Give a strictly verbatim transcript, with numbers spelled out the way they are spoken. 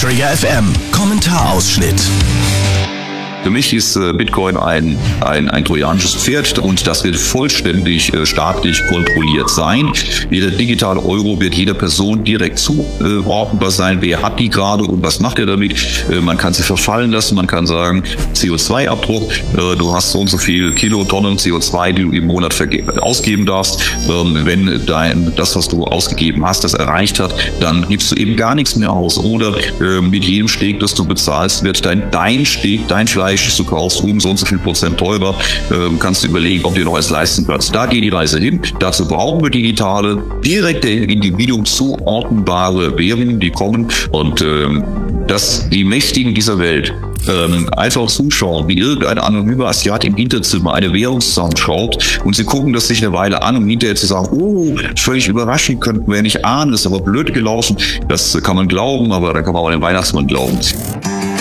Trigger F M Kommentarausschnitt. Für mich ist äh, Bitcoin ein, ein, ein trojanisches Pferd und das wird vollständig äh, staatlich kontrolliert sein. Jeder digitale Euro wird jeder Person direkt zuordnenbar sein. Wer hat die gerade und was macht er damit? Äh, man kann sie verfallen lassen, man kann sagen, C O zwei Abdruck, äh, du hast so und so viel Kilotonnen C O zwei, die du im Monat verge- ausgeben darfst. Ähm, wenn dein, das, was du ausgegeben hast, das erreicht hat, dann gibst du eben gar nichts mehr aus. Oder äh, mit jedem Steg, das du bezahlst, wird dein, dein Steg, dein Fleisch, das du kaufst, um so und so viel Prozent teurer, äh, kannst du überlegen, ob du dir noch was leisten kannst. Da geht die Reise hin. Dazu brauchen wir digitale, direkt dem Individuum zuordnbare Währungen, die kommen und ähm, dass die Mächtigen dieser Welt ähm, einfach zuschauen, wie irgendein anonymer Asiat im Hinterzimmer eine Währung zusammenschaut und sie gucken das sich eine Weile an, um hinterher zu sagen, oh, völlig überraschend, könnten wir nicht ahnen, das ist aber blöd gelaufen. Das kann man glauben, aber da kann man auch den Weihnachtsmann glauben.